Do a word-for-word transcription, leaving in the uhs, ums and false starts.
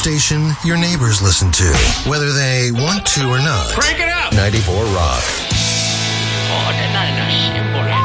station your neighbors listen to, whether they want to or not. Crank it up! ninety-four Rock. Oh, they're not in a symbol.